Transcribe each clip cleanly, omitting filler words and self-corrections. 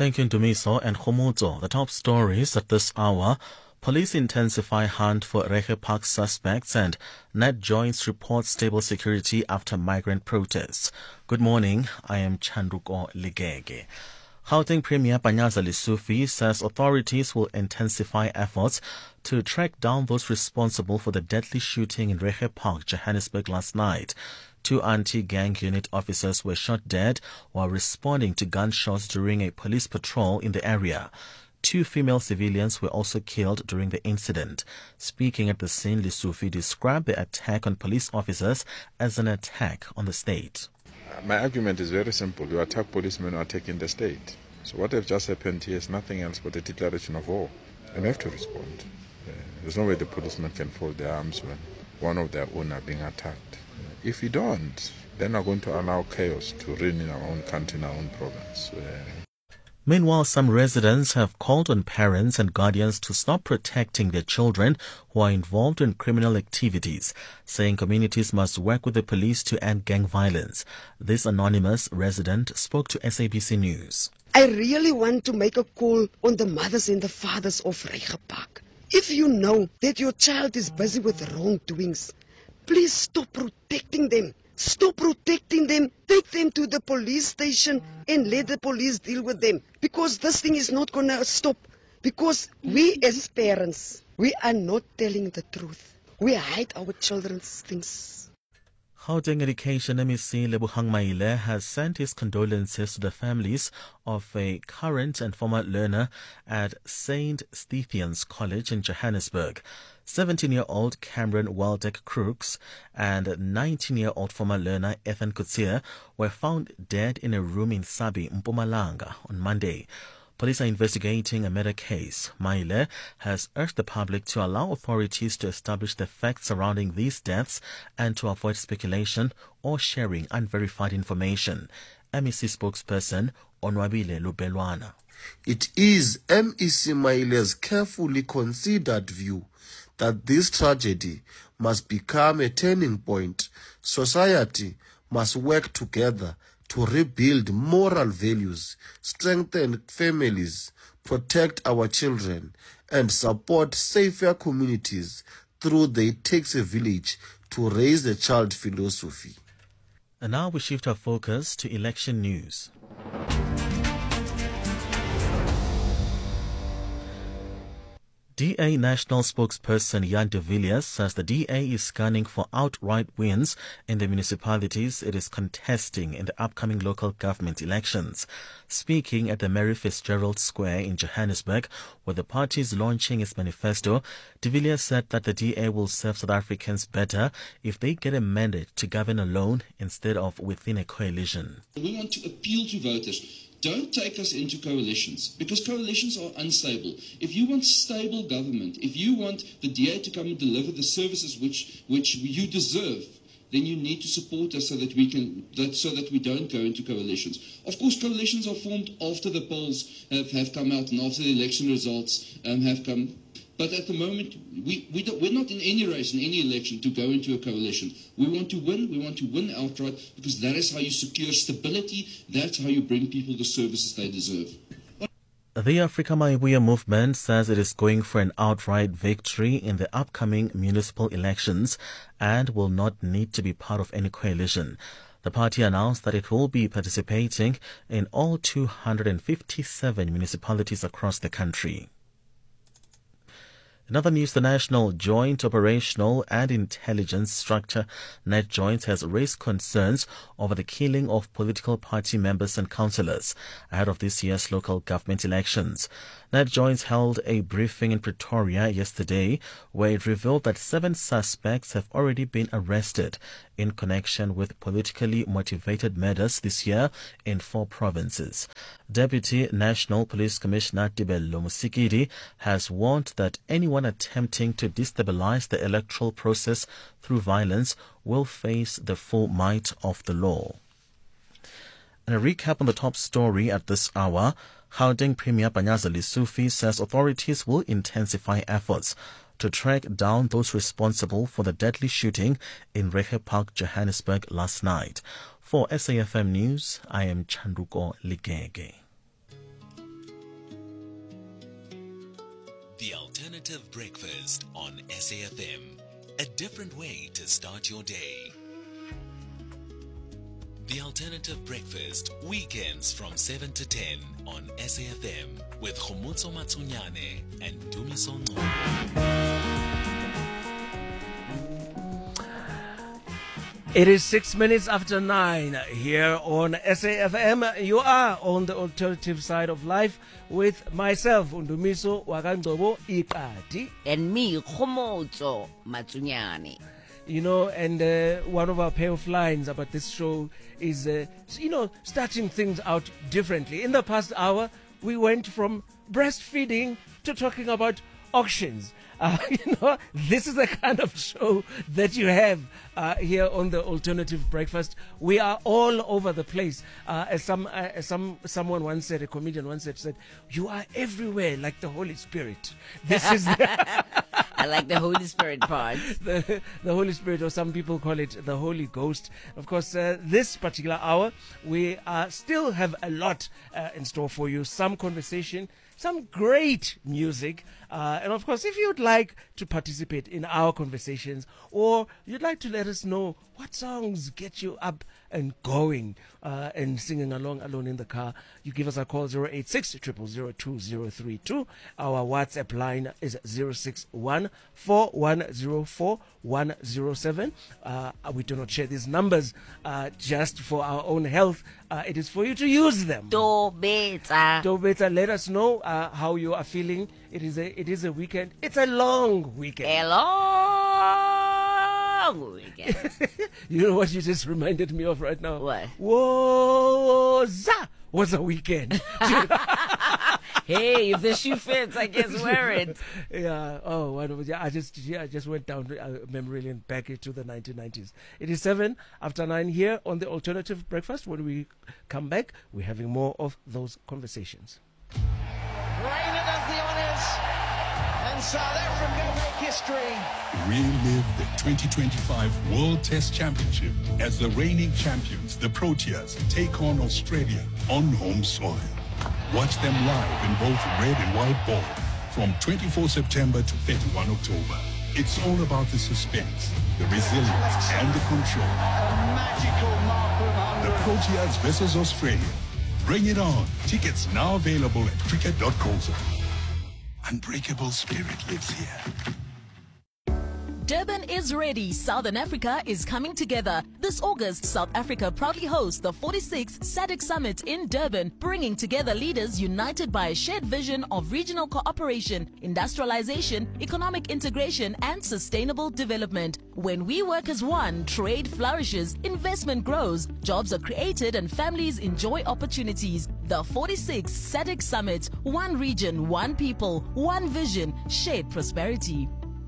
Thank you, Ndumiso and Khomotso. The top stories at this hour. Police intensify hunt for Rehe Park suspects and NetJoints reports stable security after migrant protests. Good morning, I am Chanduko Ligege. Gauteng Premier Panyaza Lesufi says authorities will intensify efforts to track down those responsible for the deadly shooting in Rehe Park, Johannesburg last night. 2 anti-gang unit officers were shot dead while responding to gunshots during a police patrol in the area. 2 female civilians were also killed during the incident. Speaking at the scene, Lesufi described the attack on police officers as an attack on the state. My argument is very simple. You attack policemen, you are attacking the state. So what has just happened here is nothing else but a declaration of war. And we have to respond. There's no way the policemen can fold their arms when one of their own are being attacked. If we don't, then we're going to allow chaos to reign in our own country, in our own province. Meanwhile, some residents have called on parents and guardians to stop protecting their children who are involved in criminal activities, saying communities must work with the police to end gang violence. This anonymous resident spoke to SABC News. I really want to make a call on the mothers and the fathers of Rehe Park. If you know that your child is busy with wrongdoings, please stop protecting them. Stop protecting them. Take them to the police station and let the police deal with them. Because this thing is not going to stop. Because we as parents, we are not telling the truth. We hide our children's things. Gauteng Education MEC Lebohang Maile has sent his condolences to the families of a current and former learner at St. Stephen's College in Johannesburg. 17-year-old Cameron Waldeck Crooks and 19-year-old former learner Ethan Kutsia were found dead in a room in Sabi, Mpumalanga on Monday. Police are investigating a murder case. Maile has urged the public to allow authorities to establish the facts surrounding these deaths and to avoid speculation or sharing unverified information. MEC spokesperson Onwabile Lubelwana. It is MEC Maile's carefully considered view that this tragedy must become a turning point. Society must work together to rebuild moral values, strengthen families, protect our children, and support safer communities through the It Takes a Village to Raise a Child philosophy. And now we shift our focus to election news. DA National spokesperson Jan de Villiers says the DA is scanning for outright wins in the municipalities it is contesting in the upcoming local government elections. Speaking at the Mary Fitzgerald Square in Johannesburg, where the party is launching its manifesto, de Villiers said that the DA will serve South Africans better if they get a mandate to govern alone instead of within a coalition. We want to appeal to voters. Don't take us into coalitions, because coalitions are unstable. If you want stable government, if you want the DA to come and deliver the services which you deserve, then you need to support us so that we don't go into coalitions. Of course, coalitions are formed after the polls have come out and after the election results have come. But at the moment, we're not in any race, in any election, to go into a coalition. We want to win outright, because that is how you secure stability, that's how you bring people the services they deserve. The Africa Maibuya movement says it is going for an outright victory in the upcoming municipal elections and will not need to be part of any coalition. The party announced that it will be participating in all 257 municipalities across the country. In other news, the National Joint Operational and Intelligence Structure, NetJoints, has raised concerns over the killing of political party members and councillors ahead of this year's local government elections. NetJoints held a briefing in Pretoria yesterday where it revealed that 7 suspects have already been arrested in connection with politically motivated murders this year in 4 provinces. Deputy National Police Commissioner Tibello Musikidi has warned that anyone attempting to destabilize the electoral process through violence will face the full might of the law. And a recap on the top story at this hour. Gauteng Premier Panyaza Lesufi says authorities will intensify efforts to track down those responsible for the deadly shooting in Rehe Park, Johannesburg last night. For SAFM News, I am Chanduko Ligege. Alternative Breakfast on SAFM. A different way to start your day. The Alternative Breakfast, weekends from 7 to 10 on SAFM with Khomotso Matsunyane and Dumiso Ngcobo. It is 6 minutes after 9 here on SAFM. You are on the alternative side of life with myself, Undumiso Ngcobo Iqadi. And me, Khomotso Matsunyane. You know, and one of our pair of lines about this show is, starting things out differently. In the past hour, we went from breastfeeding to talking about auctions. This is the kind of show that you have here on the Alternative Breakfast. We are all over the place. As someone once said, a comedian once said, you are everywhere like the Holy Spirit. This is I like the Holy Spirit part. The Holy Spirit, or some people call it the Holy Ghost. Of course, this particular hour, we still have a lot in store for you. Some conversation, some great music. And of course, if you'd like to participate in our conversations, or you'd like to let us know what songs get you up and going and singing along in the car, you give us a call, 086 000 2032. Our WhatsApp line is 061 4104 107. We do not share these numbers just for our own health. It is for you to use them. Tobeta. Let us know how you are feeling. It is a weekend. It's a long weekend. A long weekend. You know what you just reminded me of right now? What? Was a weekend. Hey, if the shoe fits, I guess wear it. Yeah. Oh, I just went down memory lane back into the 1990s. It is 7 after 9 here on the Alternative Breakfast. When we come back, we're having more of those conversations. Rainer does the honours, and South Africa make history. Relive the 2025 World Test Championship as the reigning champions, the Proteas, take on Australia on home soil. Watch them live in both red and white ball from 24 September to 31 October. It's all about the suspense, the resilience, and the control. A magical marker of 100. The Proteas versus Australia. Bring it on. Tickets now available at cricket.co.za. Unbreakable spirit lives here. Durban is ready. Southern Africa is coming together. This August, South Africa proudly hosts the 46th SADC Summit in Durban, bringing together leaders united by a shared vision of regional cooperation, industrialization, economic integration, and sustainable development. When we work as one, trade flourishes, investment grows, jobs are created, and families enjoy opportunities. The 46th SADC Summit. One region, one people, one vision, shared prosperity.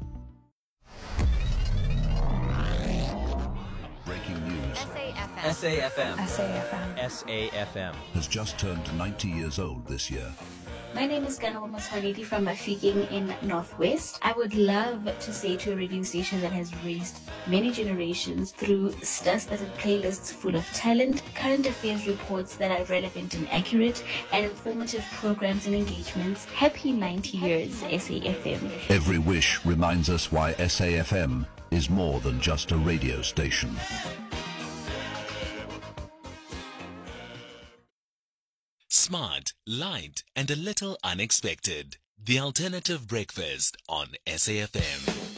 SAFM has just turned 90 years old this year. My name is Ganal Maswariti from Mafikeng in Northwest. I would love to say to a radio station that has raised many generations through star-studded playlists full of talent, current affairs reports that are relevant and accurate, and informative programs and engagements. Happy 90 years, SAFM. Every wish reminds us why SAFM is more than just a radio station. Smart, light, and a little unexpected. The Alternative Breakfast on SAFM.